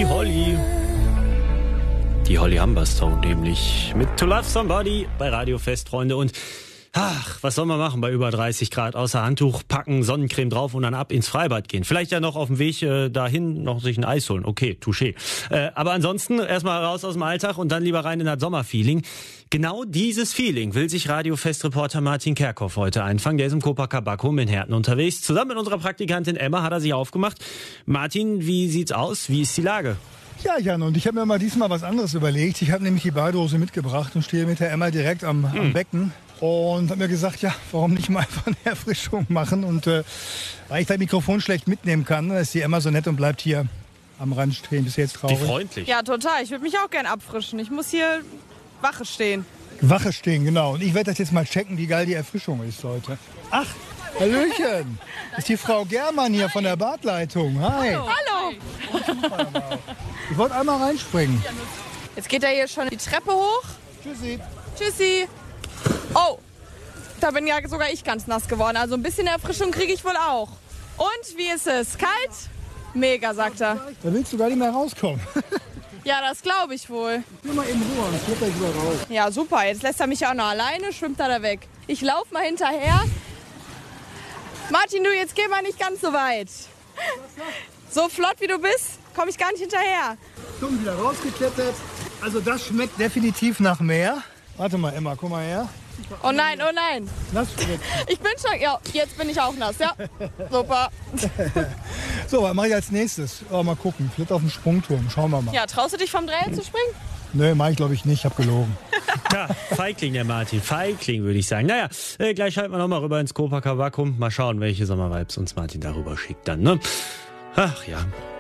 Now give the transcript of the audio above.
Die Holly Humberstone nämlich mit To Love Somebody bei Radio Fest, Freunde. Und was soll man machen bei über 30 Grad? Außer Handtuch packen, Sonnencreme drauf und dann ab ins Freibad gehen. Vielleicht ja noch auf dem Weg dahin noch sich ein Eis holen. Okay, touché. Aber ansonsten erstmal raus aus dem Alltag und dann lieber rein in das Sommerfeeling. Genau dieses Feeling will sich Radio Fest-Reporter Martin Kerkhoff heute einfangen. Der ist im Copacabana in Herten unterwegs. Zusammen mit unserer Praktikantin Emma hat er sich aufgemacht. Martin, wie sieht's aus? Wie ist die Lage? Ja, Jan, und ich habe mir mal diesmal was anderes überlegt. Ich habe nämlich die Badehose mitgebracht und stehe mit der Emma direkt am Becken. Und habe mir gesagt, ja, warum nicht mal einfach eine Erfrischung machen? Und weil ich das Mikrofon schlecht mitnehmen kann, ist die Emma so nett und bleibt hier am Rand stehen. Bist du jetzt traurig? Wie freundlich. Ja, total. Ich würde mich auch gern abfrischen. Ich muss hier Wache stehen. Wache stehen, genau. Und ich werde das jetzt mal checken, wie geil die Erfrischung ist heute. Ach, Hallöchen. Ist die Frau Germann hier von der Badleitung. Hi. Hallo. Ich wollte einmal reinspringen. Jetzt geht er hier schon die Treppe hoch. Tschüssi. Tschüssi. Oh, da bin ja sogar ich ganz nass geworden. Also ein bisschen Erfrischung kriege ich wohl auch. Und, wie ist es? Kalt? Mega, sagt er. Da willst du gar nicht mehr rauskommen. Ja, das glaube ich wohl. Nur mal eben Ruhe, ich flippe gleich wieder raus. Ja, super. Jetzt lässt er mich ja auch noch alleine, schwimmt er da weg. Ich laufe mal hinterher. Martin, du, jetzt geh mal nicht ganz so weit. So flott wie du bist, komme ich gar nicht hinterher. Dumm wieder rausgeklettert. Also das schmeckt definitiv nach Meer. Warte mal, Emma, guck mal her. Oh nein, oh nein. Nass. Ich bin schon, ja, jetzt bin ich auch nass, ja. Super. So, was mache ich als nächstes? Oh, mal gucken, vielleicht auf dem Sprungturm. Schauen wir mal. Ja, traust du dich vom Dreieck zu springen? Nö, mache ich glaube ich nicht, ich habe gelogen. Ja, Feigling der Martin. Feigling würde ich sagen. Naja, gleich schalten wir nochmal rüber ins Copacabana. Mal schauen, welche Sommervibes uns Martin darüber schickt dann, ne? Ach ja.